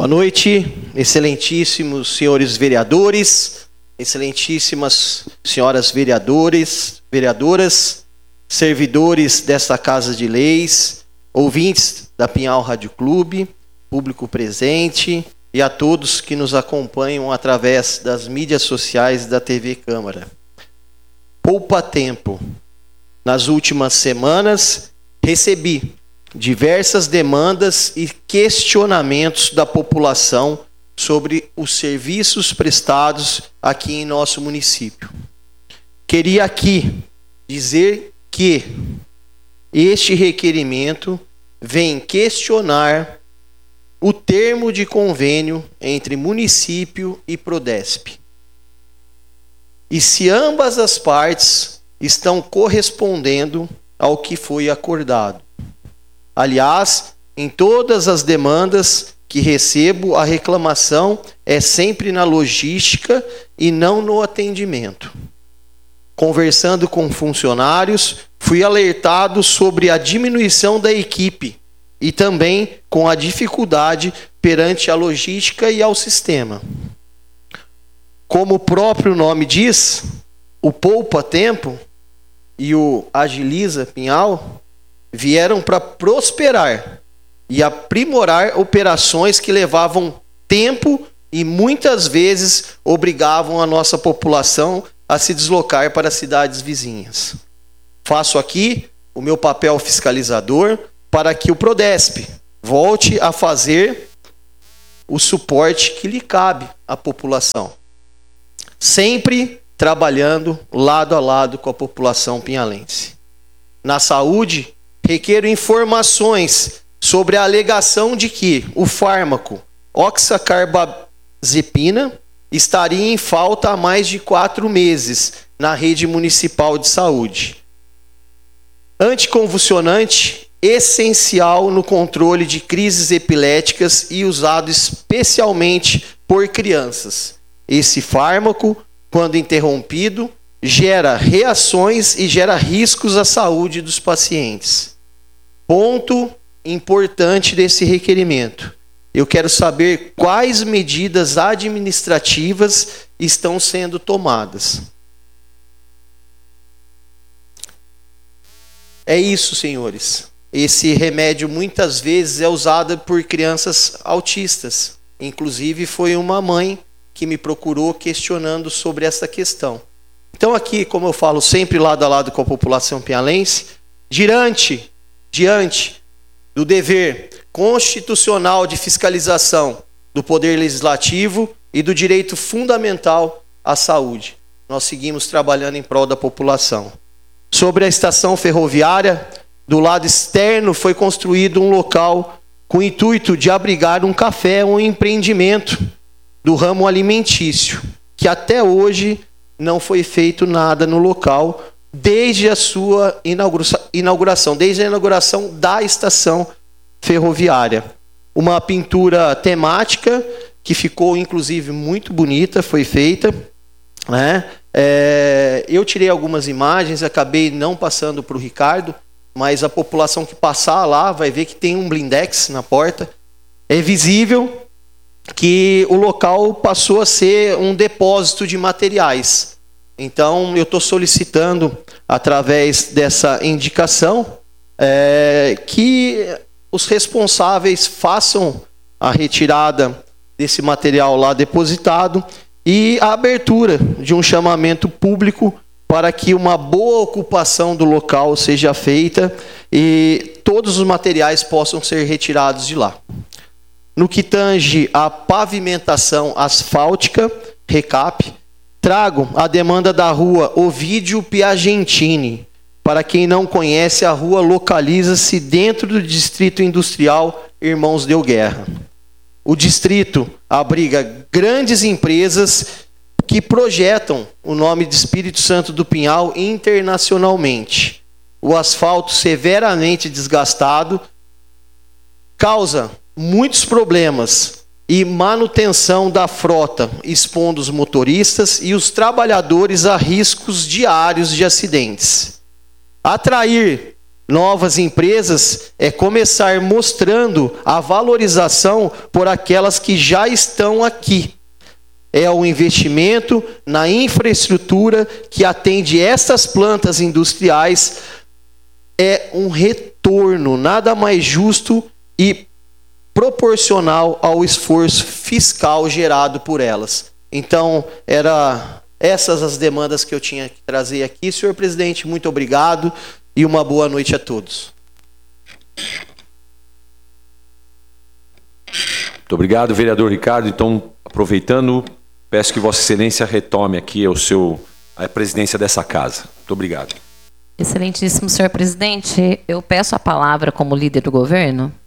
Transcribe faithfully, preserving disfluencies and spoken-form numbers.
Boa noite, excelentíssimos senhores vereadores, excelentíssimas senhoras vereadores, vereadoras, servidores desta Casa de Leis, ouvintes da Pinhal Rádio Clube, público presente e a todos que nos acompanham através das mídias sociais da T V Câmara. Poupa tempo. Nas últimas semanas, recebi diversas demandas e questionamentos da população sobre os serviços prestados aqui em nosso município. Queria aqui dizer que este requerimento vem questionar o termo de convênio entre município e Prodesp. E se ambas as partes estão correspondendo ao que foi acordado. Aliás, em todas as demandas que recebo, a reclamação é sempre na logística e não no atendimento. Conversando com funcionários, fui alertado sobre a diminuição da equipe e também com a dificuldade perante a logística e ao sistema. Como o próprio nome diz, o Poupa Tempo e o Agiliza Pinhal vieram para prosperar e aprimorar operações que levavam tempo e muitas vezes obrigavam a nossa população a se deslocar para cidades vizinhas. Faço aqui o meu papel fiscalizador para que o Prodesp volte a fazer o suporte que lhe cabe à população. Sempre trabalhando lado a lado com a população pinhalense. Na saúde, requero informações sobre a alegação de que o fármaco oxacarbazepina estaria em falta há mais de quatro meses na rede municipal de saúde. Anticonvulsionante essencial no controle de crises epiléticas e usado especialmente por crianças. Esse fármaco, quando interrompido, gera reações e gera riscos à saúde dos pacientes. Ponto importante desse requerimento. Eu quero saber quais medidas administrativas estão sendo tomadas. É isso, senhores. Esse remédio muitas vezes é usado por crianças autistas. Inclusive foi uma mãe que me procurou questionando sobre essa questão. Então aqui, como eu falo, sempre lado a lado com a população pinhalense, diante, diante do dever constitucional de fiscalização do Poder Legislativo e do direito fundamental à saúde, nós seguimos trabalhando em prol da população. Sobre a estação ferroviária, do lado externo foi construído um local com o intuito de abrigar um café, um empreendimento do ramo alimentício, que até hoje não foi feito nada no local desde a sua inauguração, desde a inauguração da estação ferroviária. Uma pintura temática que ficou inclusive muito bonita, foi feita, né? É, eu tirei algumas imagens, acabei não passando para o Ricardo, mas a população que passar lá vai ver que tem um blindex na porta. É visível que o local passou a ser um depósito de materiais. Então, eu estou solicitando, através dessa indicação, é, que os responsáveis façam a retirada desse material lá depositado e a abertura de um chamamento público para que uma boa ocupação do local seja feita e todos os materiais possam ser retirados de lá. No que tange à pavimentação asfáltica, recap, trago a demanda da rua Ovídio Piagentini. Para quem não conhece, a rua localiza-se dentro do Distrito Industrial Irmãos Deu Guerra. O distrito abriga grandes empresas que projetam o nome de Espírito Santo do Pinhal internacionalmente. O asfalto severamente desgastado causa muitos problemas e manutenção da frota, expondo os motoristas e os trabalhadores a riscos diários de acidentes. Atrair novas empresas é começar mostrando a valorização por aquelas que já estão aqui. É o investimento na infraestrutura que atende essas plantas industriais, é um retorno nada mais justo e proporcional ao esforço fiscal gerado por elas. Então, era essas as demandas que eu tinha que trazer aqui. Senhor presidente, muito obrigado e uma boa noite a todos. Muito obrigado, vereador Ricardo. Então, aproveitando, peço que Vossa Excelência retome aqui o seu, a presidência dessa casa. Muito obrigado. Excelentíssimo senhor presidente, eu peço a palavra como líder do governo.